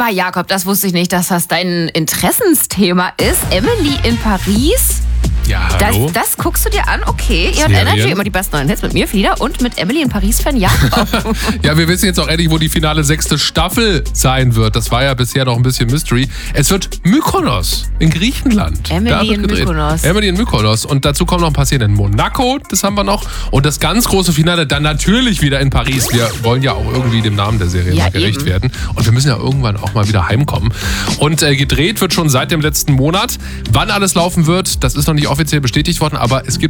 mal, Jakob, das wusste ich nicht, dass das dein Interessensthema ist. Emily in Paris. Ja, hallo. Das guckst du dir an? Okay. Ihr hört Energy, immer die besten neuen Hits mit mir, Frieda, und mit Emily in Paris-Fan Jakob. Ja, wir wissen jetzt auch endlich, wo die finale 6. Staffel sein wird. Das war ja bisher noch ein bisschen Mystery. Es wird Mykonos in Griechenland. Emily in Mykonos. Emily in Mykonos. Und dazu kommen noch ein paar Szenen in Monaco, das haben wir noch. Und das ganz große Finale dann natürlich wieder in Paris. Wir wollen ja auch irgendwie dem Namen der Serie mal gerecht werden. Und wir müssen ja irgendwann auch mal wieder heimkommen. Und gedreht wird schon seit dem letzten Monat. Wann alles laufen wird, das ist noch nicht offiziell bestätigt worden, aber es gibt